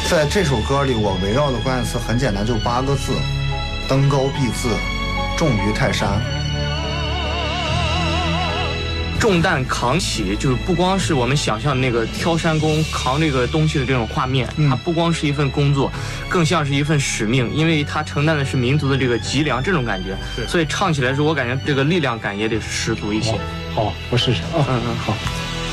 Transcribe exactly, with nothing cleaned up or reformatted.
在这首歌里，我围绕的关键词很简单，就八个字：登高必自，重于泰山。 重担扛起，就是不光是我们想象那个挑山工扛这个东西的这种画面，它不光是一份工作，更像是一份使命，因为它承担的是民族的这个脊梁这种感觉。所以唱起来时候，我感觉这个力量感也得十足一些。 好，我试试啊。 嗯嗯，好。